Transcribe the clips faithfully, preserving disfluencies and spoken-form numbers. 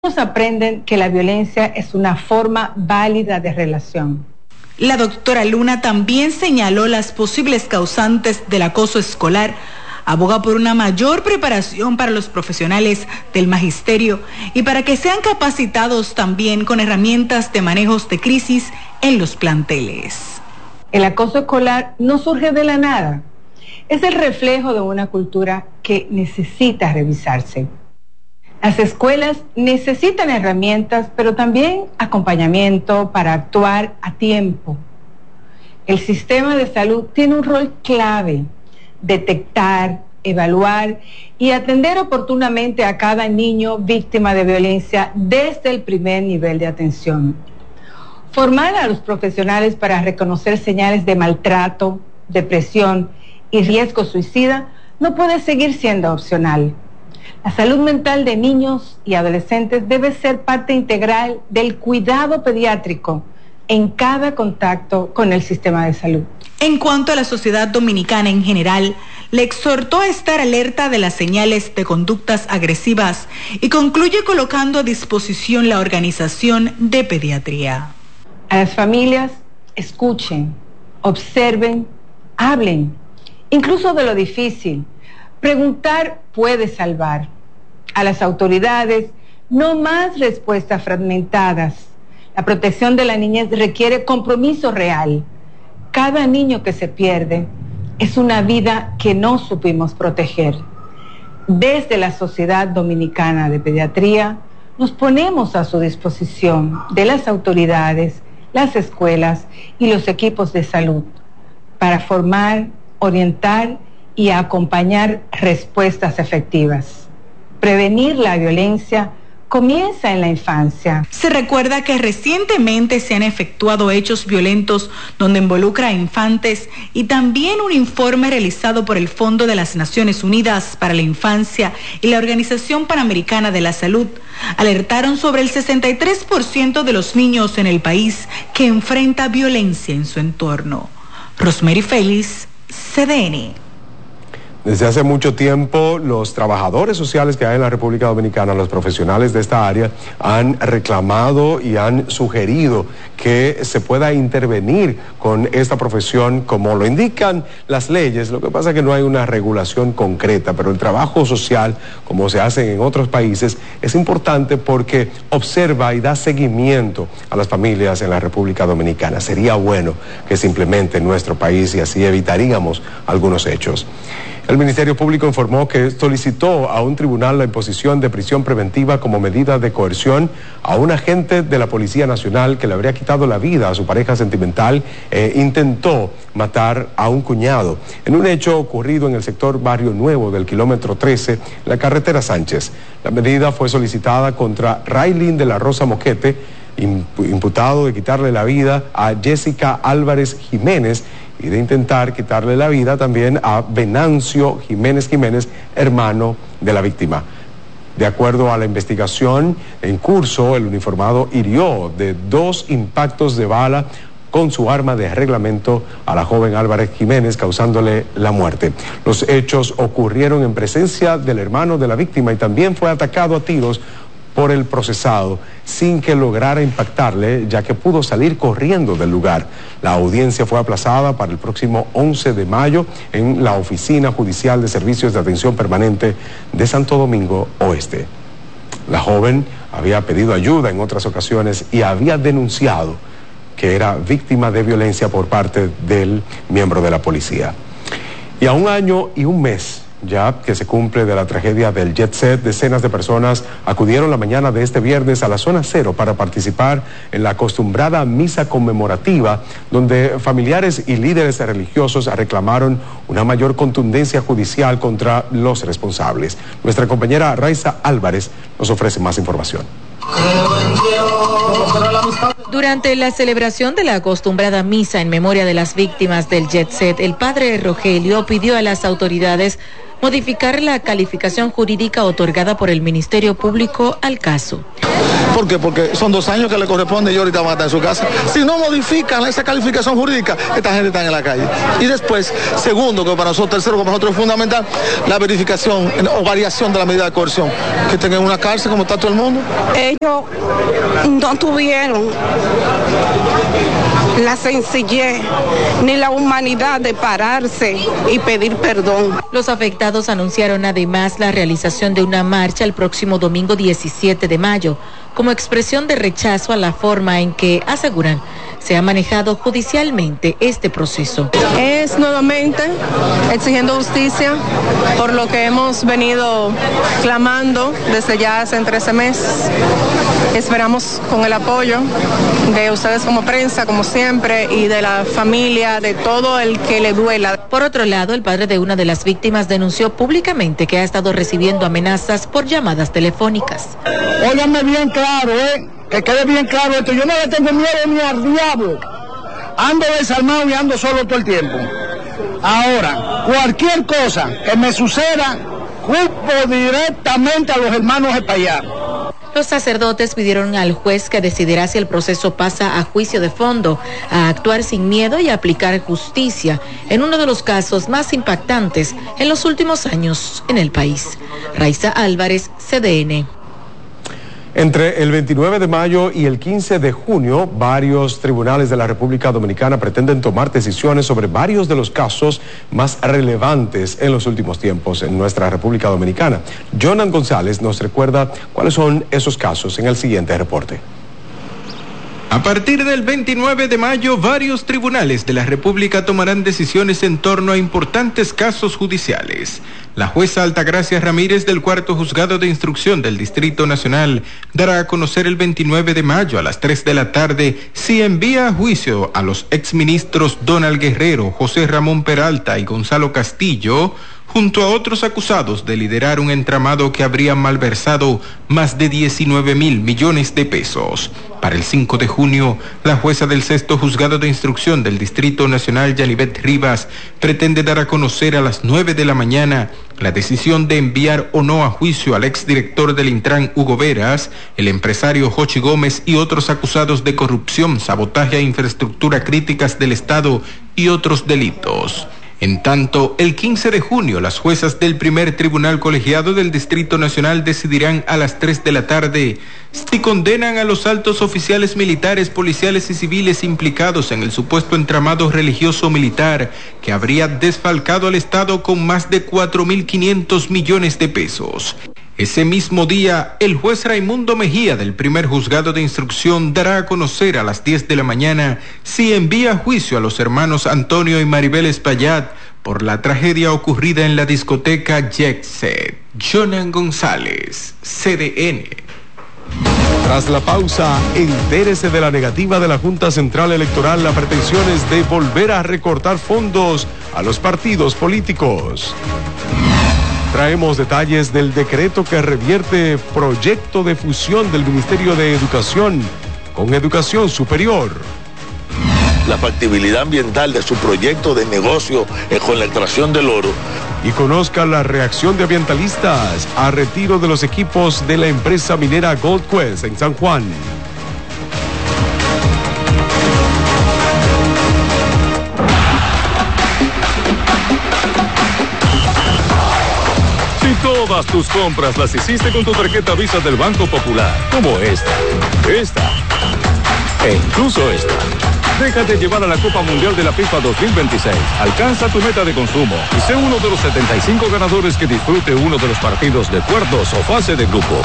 aprenden que la violencia es una forma válida de relación. La doctora Luna también señaló las posibles causantes del acoso escolar, aboga por una mayor preparación para los profesionales del magisterio y para que sean capacitados también con herramientas de manejos de crisis en los planteles. El acoso escolar no surge de la nada, es el reflejo de una cultura que necesita revisarse. Las escuelas necesitan herramientas, pero también acompañamiento para actuar a tiempo. El sistema de salud tiene un rol clave: detectar, evaluar y atender oportunamente a cada niño víctima de violencia desde el primer nivel de atención. Formar a los profesionales para reconocer señales de maltrato, depresión y riesgo suicida no puede seguir siendo opcional. La salud mental de niños y adolescentes debe ser parte integral del cuidado pediátrico en cada contacto con el sistema de salud. En cuanto a la sociedad dominicana en general, le exhortó a estar alerta de las señales de conductas agresivas y concluye colocando a disposición la Organización de Pediatría. A las familias, escuchen, observen, hablen, incluso de lo difícil. Preguntar puede salvar. A las autoridades, no más respuestas fragmentadas. La protección de la niñez requiere compromiso real. Cada niño que se pierde es una vida que no supimos proteger. Desde la Sociedad Dominicana de Pediatría, nos ponemos a su disposición de las autoridades, las escuelas y los equipos de salud para formar, orientar y acompañar respuestas efectivas. Prevenir la violencia comienza en la infancia. Se recuerda que recientemente se han efectuado hechos violentos donde involucra a infantes y también un informe realizado por el Fondo de las Naciones Unidas para la Infancia y la Organización Panamericana de la Salud alertaron sobre el sesenta y tres por ciento de los niños en el país que enfrenta violencia en su entorno. Rosemary Félix, C D N. Desde hace mucho tiempo, los trabajadores sociales que hay en la República Dominicana, los profesionales de esta área, han reclamado y han sugerido que se pueda intervenir con esta profesión como lo indican las leyes. Lo que pasa es que no hay una regulación concreta, pero el trabajo social, como se hace en otros países, es importante porque observa y da seguimiento a las familias en la República Dominicana. Sería bueno que se implemente en nuestro país y así evitaríamos algunos hechos. El Ministerio Público informó que solicitó a un tribunal la imposición de prisión preventiva como medida de coerción a un agente de la Policía Nacional que le habría quitado la vida a su pareja sentimental e intentó matar a un cuñado en un hecho ocurrido en el sector Barrio Nuevo del kilómetro trece, la carretera Sánchez. La medida fue solicitada contra Raylin de la Rosa Moquete, imputado de quitarle la vida a Jessica Álvarez Jiménez y de intentar quitarle la vida también a Venancio Jiménez Jiménez, hermano de la víctima. De acuerdo a la investigación en curso, el uniformado hirió de dos impactos de bala con su arma de reglamento a la joven Álvarez Jiménez, causándole la muerte. Los hechos ocurrieron en presencia del hermano de la víctima y también fue atacado a tiros por el procesado sin que lograra impactarle, ya que pudo salir corriendo del lugar. La audiencia fue aplazada para el próximo once de mayo en la Oficina Judicial de Servicios de Atención Permanente de Santo Domingo Oeste. La joven había pedido ayuda en otras ocasiones y había denunciado que era víctima de violencia por parte del miembro de la policía. Y a un año y un mes ya que se cumple de la tragedia del Jet Set, decenas de personas acudieron la mañana de este viernes a la zona cero para participar en la acostumbrada misa conmemorativa, donde familiares y líderes religiosos reclamaron una mayor contundencia judicial contra los responsables. Nuestra compañera Raiza Álvarez nos ofrece más información. Durante la celebración de la acostumbrada misa en memoria de las víctimas del Jet Set, el padre Rogelio pidió a las autoridades modificar la calificación jurídica otorgada por el Ministerio Público al caso. ¿Por qué? Porque son dos años que le corresponde y ahorita van a estar en su casa. Si no modifican esa calificación jurídica, esta gente está en la calle. Y después, segundo, que para nosotros, tercero, que para nosotros es fundamental, la verificación o variación de la medida de coerción. Que estén en una cárcel como está todo el mundo. Ellos no tuvieron la sencillez ni la humanidad de pararse y pedir perdón. Los afectados anunciaron además la realización de una marcha el próximo domingo diecisiete de mayo, como expresión de rechazo a la forma en que, aseguran, se ha manejado judicialmente este proceso. Es nuevamente exigiendo justicia por lo que hemos venido clamando desde ya hace trece meses. Esperamos con el apoyo de ustedes como prensa, como siempre, y de la familia, de todo el que le duela. Por otro lado, el padre de una de las víctimas denunció públicamente que ha estado recibiendo amenazas por llamadas telefónicas. Óiganme bien claro, ¿eh? Que quede bien claro esto. Yo no le tengo miedo ni al diablo. Ando desarmado y ando solo todo el tiempo. Ahora, cualquier cosa que me suceda, culpo directamente a los hermanos de Payá. Los sacerdotes pidieron al juez que decidirá si el proceso pasa a juicio de fondo, a actuar sin miedo y a aplicar justicia en uno de los casos más impactantes en los últimos años en el país. Raiza Álvarez, C D N. Entre el veintinueve de mayo y el quince de junio, varios tribunales de la República Dominicana pretenden tomar decisiones sobre varios de los casos más relevantes en los últimos tiempos en nuestra República Dominicana. Jonan González nos recuerda cuáles son esos casos en el siguiente reporte. A partir del veintinueve de mayo, varios tribunales de la República tomarán decisiones en torno a importantes casos judiciales. La jueza Altagracia Ramírez del Cuarto Juzgado de Instrucción del Distrito Nacional dará a conocer el veintinueve de mayo a las tres de la tarde si envía a juicio a los exministros Donald Guerrero, José Ramón Peralta y Gonzalo Castillo, junto a otros acusados de liderar un entramado que habría malversado más de diecinueve mil millones de pesos. Para el cinco de junio, la jueza del Sexto Juzgado de Instrucción del Distrito Nacional, Yanivet Rivas, pretende dar a conocer a las nueve de la mañana la decisión de enviar o no a juicio al exdirector del Intran, Hugo Veras, el empresario Jochi Gómez y otros acusados de corrupción, sabotaje a infraestructura críticas del Estado y otros delitos. En tanto, el quince de junio, las juezas del primer tribunal colegiado del Distrito Nacional decidirán a las tres de la tarde si condenan a los altos oficiales militares, policiales y civiles implicados en el supuesto entramado religioso militar que habría desfalcado al Estado con más de cuatro mil quinientos millones de pesos. Ese mismo día, el juez Raimundo Mejía del primer juzgado de instrucción dará a conocer a las diez de la mañana si envía a juicio a los hermanos Antonio y Maribel Espaillat por la tragedia ocurrida en la discoteca Jet Set. Jonan González, C D N. Tras la pausa, entérese de la negativa de la Junta Central Electoral a pretensiones de volver a recortar fondos a los partidos políticos. Traemos detalles del decreto que revierte proyecto de fusión del Ministerio de Educación con Educación Superior. La factibilidad ambiental de su proyecto de negocio con la extracción del oro. Y conozca la reacción de ambientalistas a retiro de los equipos de la empresa minera Gold Quest en San Juan. Todas tus compras las hiciste con tu tarjeta Visa del Banco Popular, como esta, esta e incluso esta. Déjate llevar a la Copa Mundial de la FIFA dos mil veintiséis. Alcanza tu meta de consumo y sé uno de los setenta y cinco ganadores que disfrute uno de los partidos de cuartos o fase de grupo.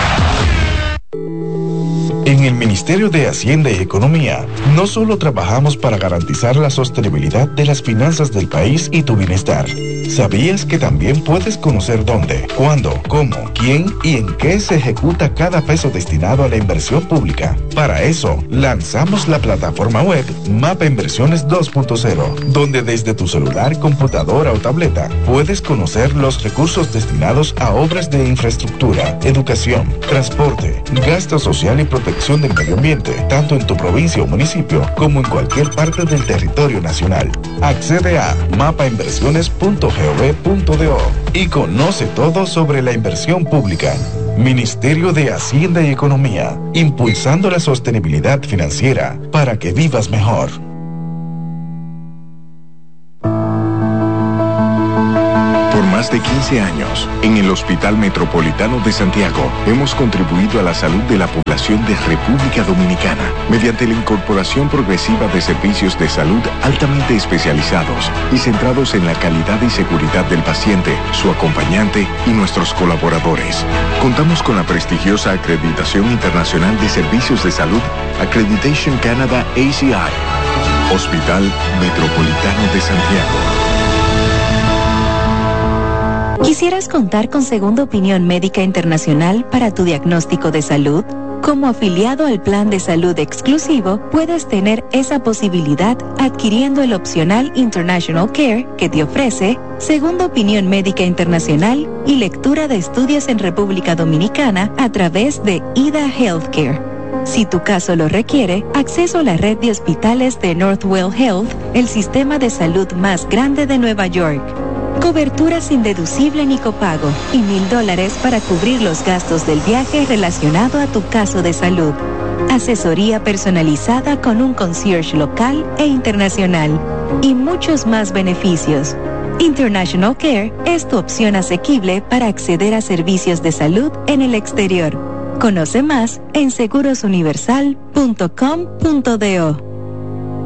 En el Ministerio de Hacienda y Economía, no solo trabajamos para garantizar la sostenibilidad de las finanzas del país y tu bienestar. ¿Sabías que también puedes conocer dónde, cuándo, cómo, quién y en qué se ejecuta cada peso destinado a la inversión pública? Para eso, lanzamos la plataforma web Mapa Inversiones dos punto cero, donde desde tu celular, computadora o tableta puedes conocer los recursos destinados a obras de infraestructura, educación, transporte, gasto social y protección del medio ambiente, tanto en tu provincia o municipio como en cualquier parte del territorio nacional. Accede a mapa inversiones punto gov punto do y conoce todo sobre la inversión pública. Ministerio de Hacienda y Economía, impulsando la sostenibilidad financiera para que vivas mejor. Por más de quince años, en el Hospital Metropolitano de Santiago, hemos contribuido a la salud de la población de República Dominicana mediante la incorporación progresiva de servicios de salud altamente especializados y centrados en la calidad y seguridad del paciente, su acompañante y nuestros colaboradores. Contamos con la prestigiosa acreditación internacional de servicios de salud Accreditation Canada A C I. Hospital Metropolitano de Santiago. ¿Quisieras contar con Segunda Opinión Médica Internacional para tu diagnóstico de salud? Como afiliado al plan de salud exclusivo, puedes tener esa posibilidad adquiriendo el opcional International Care que te ofrece Segunda Opinión Médica Internacional y lectura de estudios en República Dominicana a través de I D A Healthcare. Si tu caso lo requiere, acceso a la red de hospitales de Northwell Health, el sistema de salud más grande de Nueva York. Cobertura sin deducible ni copago y mil dólares para cubrir los gastos del viaje relacionado a tu caso de salud. Asesoría personalizada con un concierge local e internacional y muchos más beneficios. International Care es tu opción asequible para acceder a servicios de salud en el exterior. Conoce más en segurosuniversal punto com punto do.